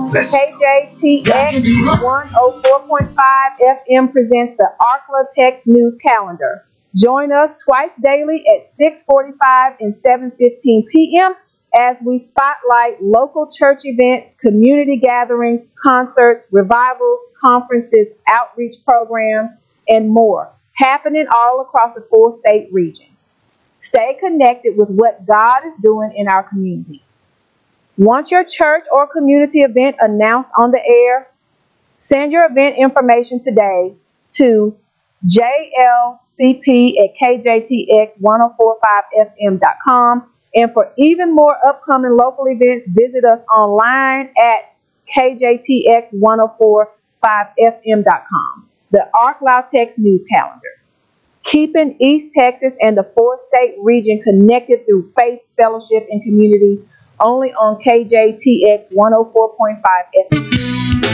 KJTX 104.5 FM presents the ARCLA Text News Calendar. Join us twice daily at 6:45 and 7:15 p.m. as we spotlight local church events, community gatherings, concerts, revivals, conferences, outreach programs, and more happening all across the 4-state region. Stay connected with what God is doing in our communities. Want your church or community event announced on the air? Send your event information today to jlcp@kjtx1045fm.com. And for even more upcoming local events, visit us online at kjtx1045fm.com. The ArcLoud Text News Calendar. Keeping East Texas and the 4-state region connected through faith, fellowship, and community only on KJTX 104.5 FM.